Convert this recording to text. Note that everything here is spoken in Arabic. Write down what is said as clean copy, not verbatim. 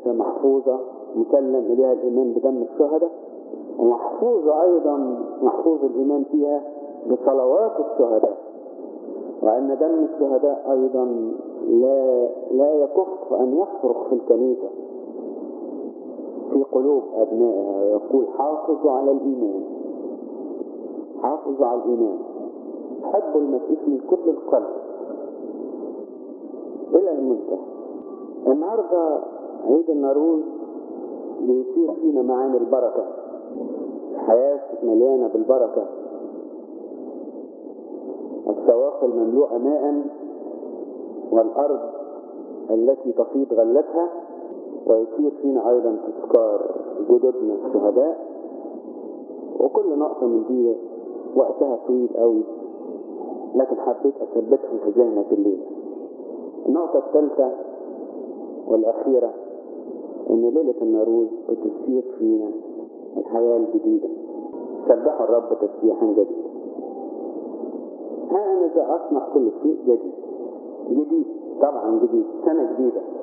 كنيسة محفوظة مسلم إليها الإيمان بدم الشهداء، ومحفوظة أيضا محفوظ الإيمان فيها بصلوات الشهداء، وأن دم الشهداء أيضا لا يكف أن يصرخ في الكنيسة في قلوب أبنائها، يقول حافظوا على الإيمان، حافظوا على الإيمان، حبوا المسيح من كل القلب إلى المنتهى. النهاردة عيد النوروز بيصير فينا معاني البركة، حياة مليانة بالبركة، السواقي المملوءة ماء والأرض التي تفيض غلتها، ويصير فينا أيضا تذكار جدودنا الشهداء. وكل نقطة من دي وقتها طويل قوي، لكن حبيت أثبتهم في ذهنك الليلة. النقطة الثالثة والأخيرة إن ليلة النوروز بتسير فينا الحياة الجديدة. سبحوا الرب تسبيحا جديدا. ها أنا أصنع كل شيء جديد، جديد طبعا، جديد، سنة جديدة.